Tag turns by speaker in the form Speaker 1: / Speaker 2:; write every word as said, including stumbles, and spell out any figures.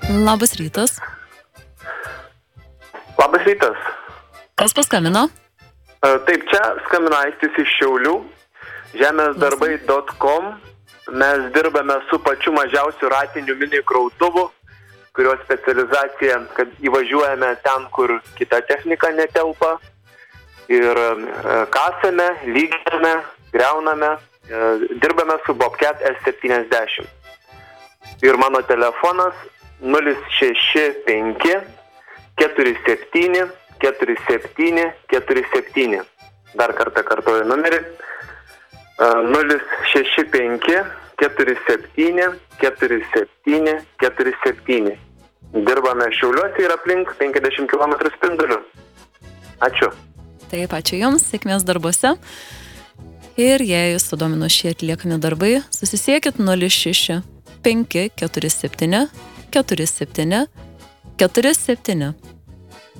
Speaker 1: Labas rytas.
Speaker 2: Labas rytas.
Speaker 1: Kas paskambino?
Speaker 2: Taip, čia skambina Aistis iš Šiaulių, žemės darbai dot com. Mes dirbame su pačiu mažiausiu ratiniu mini krautuvu, kurio specializacija, kad įvažiuojame ten, kur kita technika netelpa. Ir kasame, lyginame, greuname, dirbame su Bobcat S septyniasdešimt. Ir mano telefonas nulis šeši penki keturi septyni keturi septyni keturi septyni. Dar kartą kartuoju numerį. nulis šeši penki keturi septyni keturi septyni keturi septyni. Dirbame Šiauliuose ir aplink penkiasdešimt kilometrų spinduliu. Ačiū.
Speaker 1: Taip, ačiū Jums, sėkmės darbuose. Ir jei Jūs sudomino šie atliekami darbai, susisiekit nulis šeši penki keturi septyni keturi septyni keturi septyni.